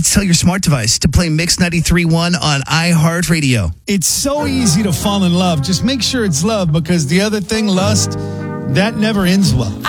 minutes, tell your smart device to play Mix 93.1 on iHeartRadio. It's so easy to fall in love. Just make sure it's love, because the other thing, lust, that never ends well.